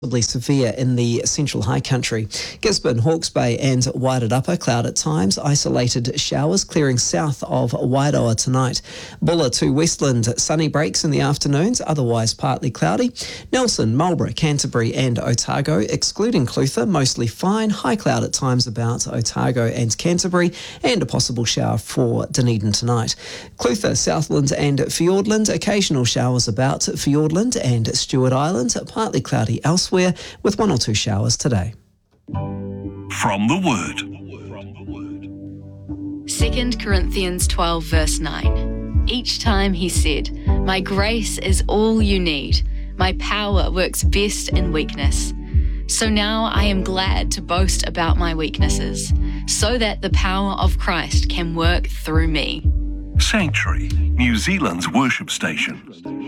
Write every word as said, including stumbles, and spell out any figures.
Possibly severe in the central high country. Gisborne, Hawke's Bay and Wairarapa, cloud at times. Isolated showers clearing south of Wairoa tonight. Bulla to Westland, sunny breaks in the afternoons, otherwise partly cloudy. Nelson, Marlborough, Canterbury and Otago, excluding Clutha, mostly fine. High cloud at times about Otago and Canterbury, and a possible shower for Dunedin tonight. Clutha, Southland and Fiordland, occasional showers about Fiordland and Stewart Island, partly cloudy elsewhere, with one or two showers today. From the Word. Second Corinthians twelve verse nine. Each time he said, "My grace is all you need. My power works best in weakness." So now I am glad to boast about my weaknesses, so that the power of Christ can work through me. Sanctuary, New Zealand's worship station.